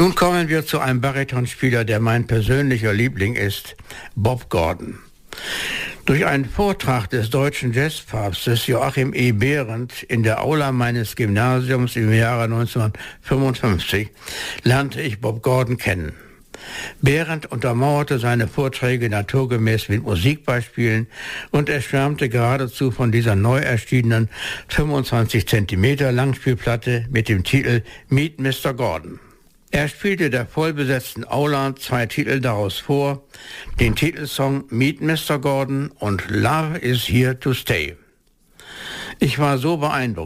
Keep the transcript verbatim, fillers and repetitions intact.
Nun kommen wir zu einem Baritonspieler, der mein persönlicher Liebling ist, Bob Gordon. Durch einen Vortrag des deutschen Jazzpapstes Joachim E. Behrendt in der Aula meines Gymnasiums im Jahre neunzehnhundertfünfundfünfzig lernte ich Bob Gordon kennen. Behrendt untermauerte seine Vorträge naturgemäß mit Musikbeispielen und er schwärmte geradezu von dieser neu erschienenen fünfundzwanzig Zentimeter Langspielplatte mit dem Titel Meet Mister Gordon. Er spielte der vollbesetzten Aula zwei Titel daraus vor, den Titelsong Meet Mister Gordon und Love is Here to Stay. Ich war so beeindruckt